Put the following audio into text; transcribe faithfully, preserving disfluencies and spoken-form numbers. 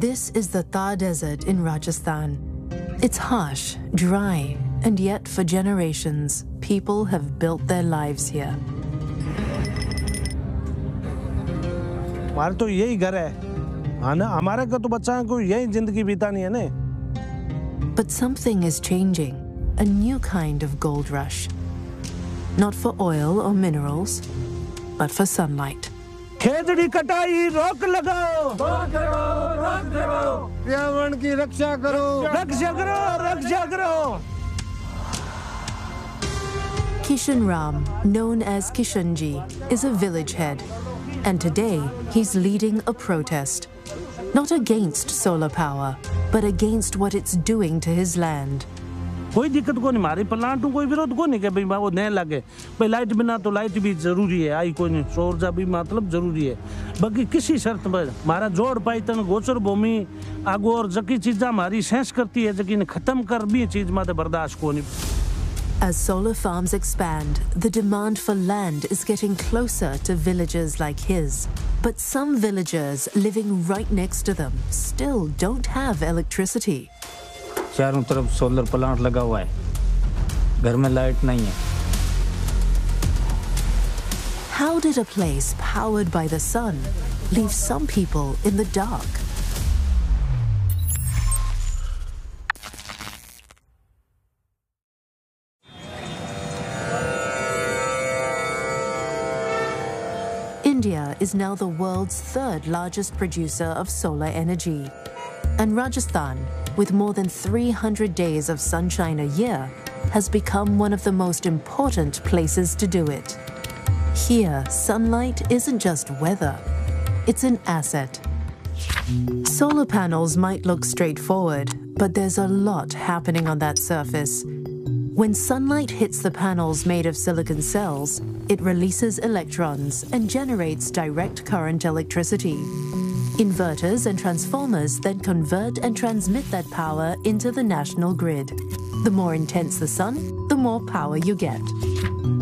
This is the Thar Desert in Rajasthan. It's harsh, dry, and yet for generations, people have built their lives here. हमारा तो यही घर है, हाँ ना, हमारे का तो बच्चा को यही जिंदगी बितानी है ने. But something is changing, a new kind of gold rush. Not for oil or minerals, but for sunlight. Khetri कटाई रोक लगाओ, रोक लगाओ, रोक लगाओ, पर्यावरण की रक्षा करो, रक्षा करो, रक्षा करो. Kishan Ram, known as Kishanji, is a village head, and today he's leading a protest. Not against solar power, but against what it's doing to his land. कोई दिक्कत को नहीं, हमारे प्लांट कोई विरोध को नहीं कि भाई वो नहीं लगे, भाई लाइट बिना तो लाइट भी जरूरी है, आई कोई नहीं, सौर ऊर्जा भी मतलब जरूरी है, बाकी किसी शर्त पर हमारा जोड़ पाई तन गोचर भूमि आगो और जकी चीज़ हमारी सेंस करती है, जकी ने खत्म कर भी चीज़ माते बर्दाश्त को नहीं. As solar farms expand, the demand for land is getting closer to villages like his. But some villagers living right next to them still don't have electricity. चारों तरफ सोलर प्लांट लगा हुआ है, घर में लाइट नहीं है. How did a place powered by the sun leave some people in the dark? India is now the world's third largest producer of solar energy. And Rajasthan, with more than three hundred days of sunshine a year, has become one of the most important places to do it. Here, sunlight isn't just weather, it's an asset. Solar panels might look straightforward, but there's a lot happening on that surface. When sunlight hits the panels made of silicon cells, it releases electrons and generates direct current electricity. Inverters and transformers then convert and transmit that power into the national grid. The more intense the sun, the more power you get.